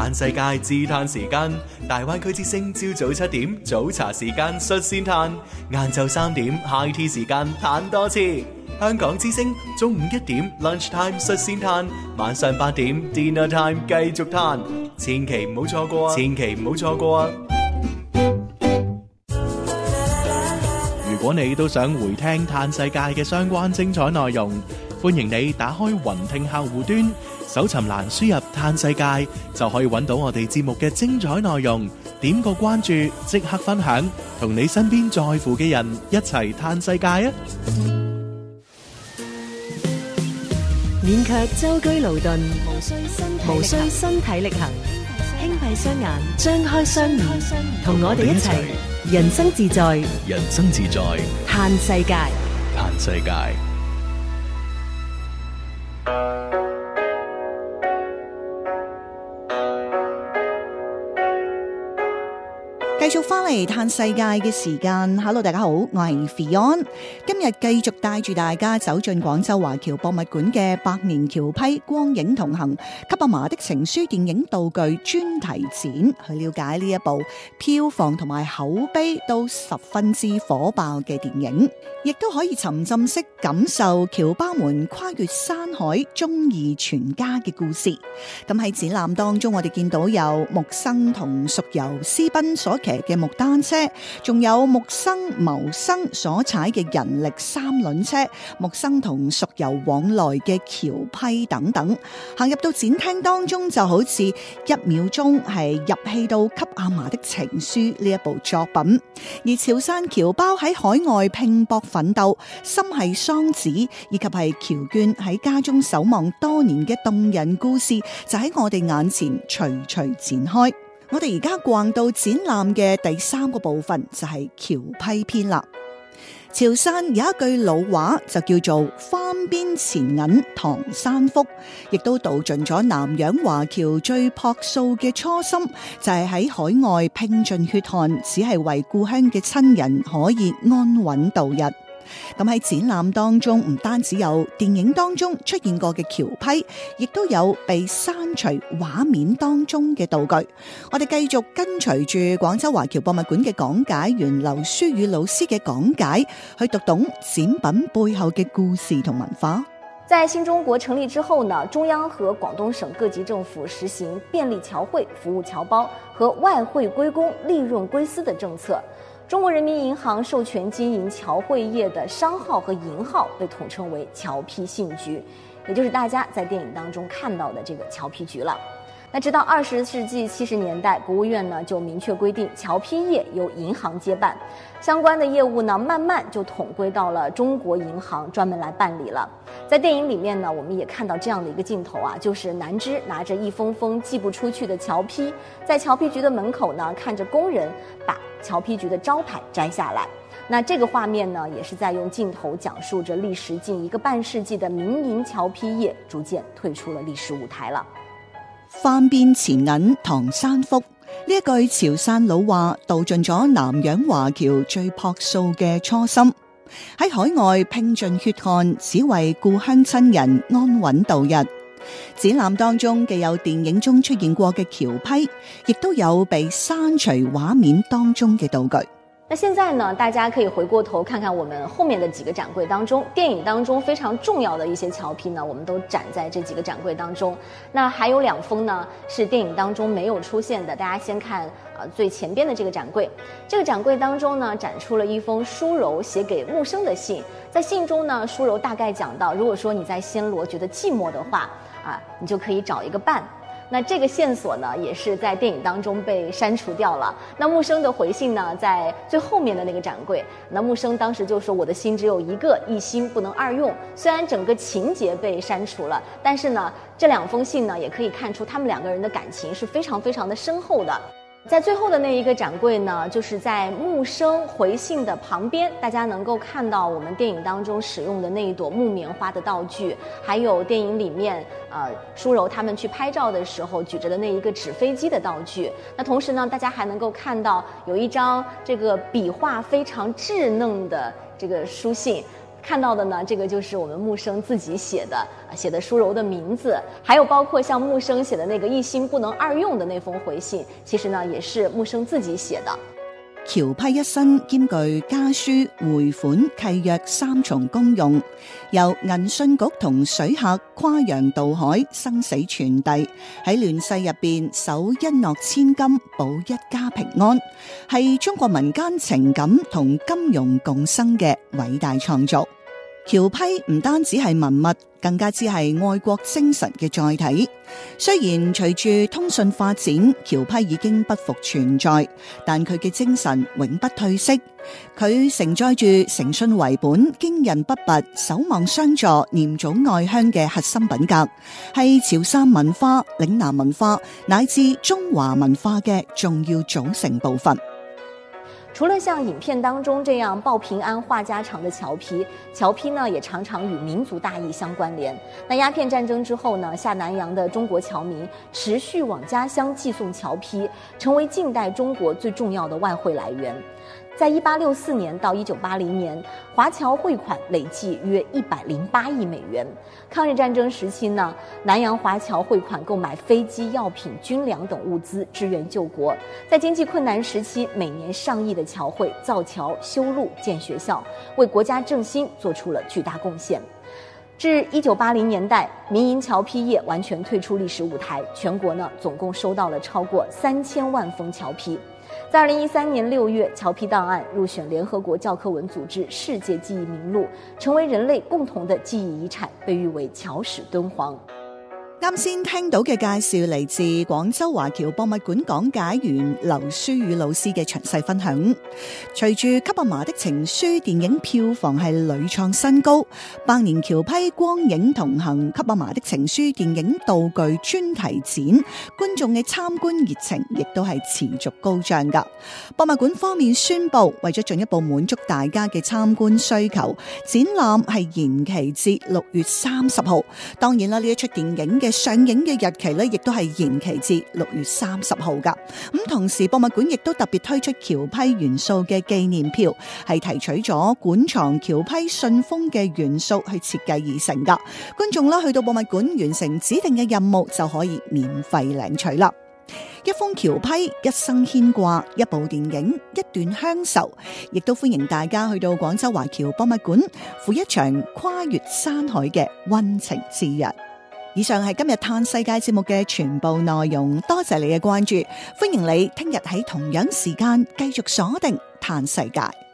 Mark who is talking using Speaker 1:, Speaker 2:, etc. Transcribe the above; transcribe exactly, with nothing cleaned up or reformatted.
Speaker 1: 嘆世界自嘆時間，大灣區之聲朝早七點早茶時間率先嘆，晏晝三點 high tea 時間嘆多次。香港之聲中午一點 lunch time 率先嘆，晚上八點 dinner time 繼續嘆，千祈唔好錯過，千祈唔好錯過啊！如果你都想回聽嘆世界嘅相關精彩內容，歡迎你打開雲聽客戶端，搜尋欄輸入嘆世界，就可以揾到我哋節目嘅精彩內容。點個關注，即刻分享，同你身邊在乎嘅人一齊嘆世界啊！
Speaker 2: 免卻舟車勞頓，無需身體力行，輕閉雙眼，張開雙面，同我哋一齊人生自在，
Speaker 1: 人生自在，
Speaker 2: 嘆世界，
Speaker 1: 嘆世界。
Speaker 3: 繼續翻嚟嘆世界嘅時間 ，Hello， 大家好，我係 Fion， 今日繼續帶住大家走進廣州華僑博物館嘅百年橋批光影同行給阿嫲的情書電影道具專題展，去了解呢一部票房同埋口碑都十分之火爆嘅電影，亦都可以沉浸式感受僑胞們跨越山海忠義全家嘅故事。咁喺展覽當中，我哋見到有木生同淑由私奔所騎嘅木單車，仲有木生謀生所踩嘅人力三輪車，木生同淑由往來嘅橋批等等。行入到展廳當中，就好似一秒鐘係入戲到給阿嫲的情書呢一部作品。而潮汕僑胞喺海外拼搏奮鬥，心繫桑梓，以及係僑眷喺家中守望多年嘅動人故事，就喺我哋眼前徐徐展開。我哋而家逛到展覽嘅第三個部分，就係橋批篇啦。潮汕有一句老話就叫做番邊錢銀唐山福，亦都道盡咗南洋華僑最樸素嘅初心，就係喺海外拼盡血汗，只係為故鄉嘅親人可以安穩度日。咁喺展覽當中，唔單止有電影當中出現過嘅橋批，亦都有被刪除畫面當中嘅道具。我哋繼續跟隨住廣州華僑博物館嘅講解員劉書宇老師嘅講解，去讀懂展品背後嘅故事同文化。
Speaker 4: 在新中國成立之後呢，中央和廣東省各級政府實行便利僑匯、服務僑胞和外匯歸公、利潤歸私的政策。中國人民銀行授權經營僑匯業的商號和銀號被統稱為僑批信局，也就是大家在電影當中看到的這個僑批局了。那直到二十世紀七十年代，國務院呢就明確規定僑批業由銀行接辦，相關的業務呢慢慢就統歸到了中國銀行專門來辦理了。在電影裡面呢，我們也看到這樣的一個鏡頭啊，就是南芝拿着一封封寄不出去的僑批，在僑批局的門口呢，看着工人把僑批局的招牌摘下來。那這個畫面呢，也是在用鏡頭講述着歷時近一個半世紀的民營僑批業逐漸退出了歷史舞台了。
Speaker 3: 番邊錢銀唐山福，呢一句潮汕老話道盡咗南洋華僑最樸素嘅初心，喺海外拼盡血汗，只為故鄉親人安穩度日。展覽當中既有電影中出現過嘅橋批，亦都有被刪除畫面當中嘅道具。
Speaker 4: 那現在呢，大家可以回過頭看看我們後面的幾個展櫃當中，電影當中非常重要的一些僑批呢，我們都展在這幾個展櫃當中。那還有兩封呢，是電影當中沒有出現的。大家先看呃最前邊的這個展櫃，這個展櫃當中呢，展出了一封舒柔寫給木生的信。在信中呢，舒柔大概講到，如果說你在暹羅覺得寂寞的話，啊，你就可以找一個伴。那這個線索呢，也是在電影當中被刪除掉了。那木生的回信呢，在最後面的那個展櫃，那木生當時就說：“我的心只有一個，一心不能二用。”雖然整個情節被刪除了，但是呢，這兩封信呢，也可以看出他們兩個人的感情是非常非常的深厚的。在最後的那一個展櫃呢，就是在木生回信的旁邊，大家能夠看到我們電影當中使用的那一朵木棉花的道具，還有電影裡面呃舒柔他們去拍照的時候舉着的那一個紙飛機的道具。那同時呢，大家還能夠看到有一張這個筆畫非常稚嫩的這個書信， 看到的呢，这个就是我们木生自己写的，写的舒柔的名字，还有包括像木生写的那个一心不能二用的那封回信，其实呢也是木生自己写的。
Speaker 3: 僑批一新兼具家書、匯款、契約三重功用，由銀信局同水客跨洋渡海，生死傳遞，喺亂世入邊守一諾千金，保一家平安，係中國民間情感同金融共生嘅偉大創造。僑批唔單止係文物，更加之係愛國精神嘅載體。雖然隨住通訊發展，僑批已經不復存在，但佢嘅精神永不褪色。佢承載住誠信為本、經人不拔、守望相助、念祖愛鄉嘅核心品格，係潮汕文化、嶺南文化乃至中華文化嘅重要組成部分。
Speaker 4: 除了像影片当中这样报平安、话家常的侨批，侨批呢也常常与民族大义相关联。那鸦片战争之后呢，下南洋的中国侨民持续往家乡寄送侨批，成为近代中国最重要的外汇来源。在一八六四年到一九八零年，华侨汇款累计约一百零八亿美元。抗日战争时期呢，南洋华侨汇款购买飞机、药品、军粮等物资，支援救国。在经济困难时期，每年上亿的侨汇造桥、修路、建学校，为国家振兴做出了巨大贡献。至一九八零年代，民营侨批业完全退出历史舞台，全国呢总共收到了超过三千万封侨批。在二零一三年六月，侨批档案入选联合國教科文組織世界記憶名錄，成為人類共同的記憶遺產，被譽為僑史敦煌。
Speaker 3: 啱先聽到嘅介紹嚟自廣州華僑博物館講解員劉書宇老師嘅詳細分享。隨住《給阿嫲的情書》電影票房係屢創新高，百年僑批光影同行《給阿嫲的情書》電影道具專題展，觀眾嘅參觀熱情亦都係持續高漲㗎。博物館方面宣布，為咗進一步滿足大家嘅參觀需求，展覽係延期至六月三十號。當然啦，呢一出電影嘅上映嘅日期咧，亦都係延期至六月三十號噶。咁同時，博物館亦都特別推出僑批元素嘅紀念票，係提取咗館藏僑批信封嘅元素去設計而成噶。觀眾啦，去到博物館完成指定嘅任務就可以免費領取啦。一封僑批，一生牽掛；一部電影，一段鄉愁。亦都歡迎大家去到廣州華僑博物館，赴一場跨越山海嘅溫情之日。以上係今日嘆世界節目嘅全部內容，多謝你嘅關注，歡迎你聽日喺同樣時間繼續鎖定嘆世界。